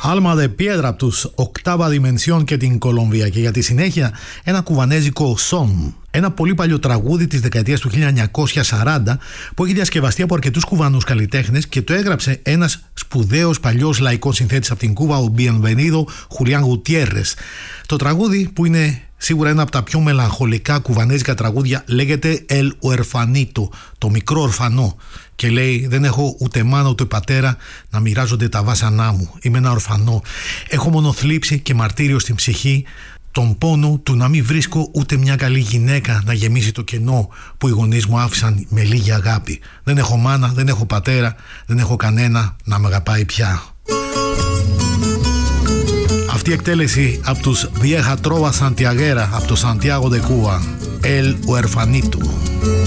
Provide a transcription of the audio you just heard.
Alma de Piedra από τους Octava Dimension και την Κολομβία. Και για τη συνέχεια ένα κουβανέζικο son. Ένα πολύ παλιό τραγούδι της δεκαετίας του 1940 που έχει διασκευαστεί από αρκετούς κουβανούς καλλιτέχνες και το έγραψε ένας σπουδαίος παλιός λαϊκός συνθέτης από την Κούβα, ο Bienvenido Julián Gutiérrez. Το τραγούδι, που είναι σίγουρα ένα από τα πιο μελαγχολικά κουβανέζικα τραγούδια, λέγεται El Huerfanito, το μικρό ορφανό, και λέει: δεν έχω ούτε μάνα ούτε πατέρα να μοιράζονται τα βάσανά μου. Είμαι ένα ορφανό. Έχω μόνο θλίψη και μαρτύριο στην ψυχή, τον πόνο του να μην βρίσκω ούτε μια καλή γυναίκα να γεμίσει το κενό που οι γονείς μου άφησαν με λίγη αγάπη. Δεν έχω μάνα, δεν έχω πατέρα, δεν έχω κανένα να με αγαπάει πια. Αυτή η εκτέλεση από τους Vieja Trova Santiaguera, από το Santiago de Cuba, El Huerfanito.